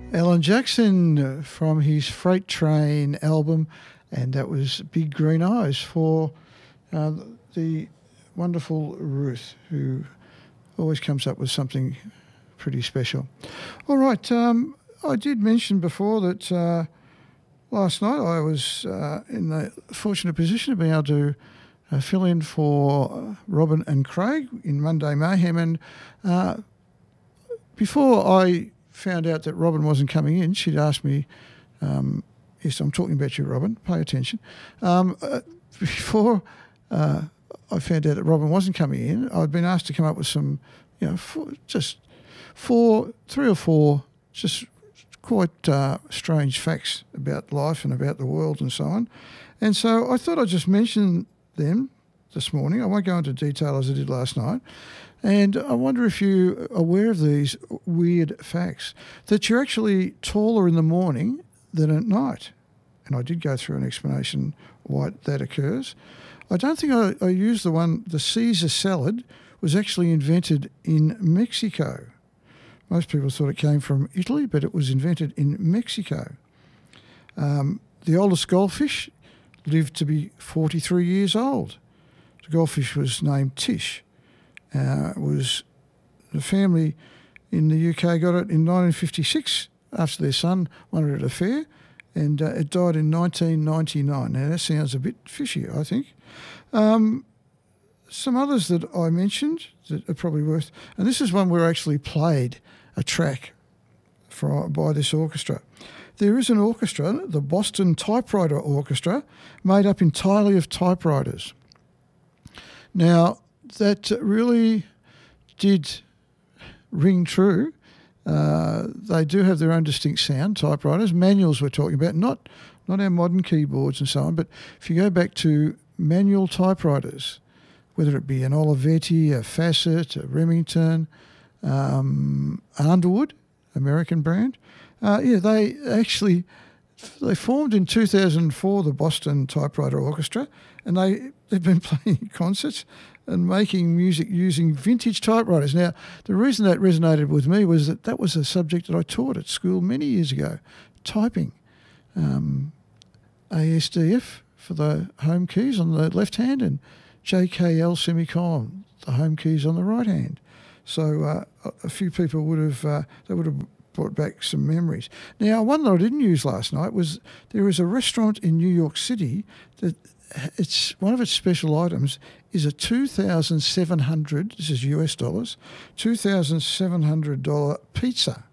Alan Jackson from his Freight Train album, and that was Big Green Eyes for the wonderful Ruth, who always comes up with something pretty special. All right, I did mention before that last night I was in the fortunate position of being able to fill in for Robin and Craig in Monday Mayhem, and before I found out that Robin wasn't coming in, she'd asked me, yes, I'm talking about you, Robin, pay attention. Before I found out that Robin wasn't coming in, I'd been asked to come up with some, three or four just quite strange facts about life and about the world and so on. And so I thought I'd just mention them this morning. I won't go into detail as I did last night. And I wonder if you're aware of these weird facts, that you're actually taller in the morning than at night. And I did go through an explanation why that occurs. I don't think I used the Caesar salad was actually invented in Mexico. Most people thought it came from Italy, but it was invented in Mexico. The oldest goldfish lived to be 43 years old. The goldfish was named Tish. Was the family in the UK got it in 1956 after their son wanted it a fair, and it died in 1999. Now, that sounds a bit fishy, I think. Some others that I mentioned that are probably worth, and this is one where I actually played a track by this orchestra. There is an orchestra, the Boston Typewriter Orchestra, made up entirely of typewriters. Now, that really did ring true. They do have their own distinct sound, typewriters. Manuals we're talking about, not our modern keyboards and so on, but if you go back to manual typewriters, whether it be an Olivetti, a Facet, a Remington, Underwood, American brand, they formed in 2004, the Boston Typewriter Orchestra, and they've been playing concerts and making music using vintage typewriters. Now, the reason that resonated with me was that was a subject that I taught at school many years ago, typing. ASDF for the home keys on the left hand, and JKL semicolon, the home keys on the right hand. So a few people would have brought back some memories. Now, one that I didn't use last night was there is a restaurant in New York City that it's one of its special items is a $2,700, this is US dollars, $2,700 pizza.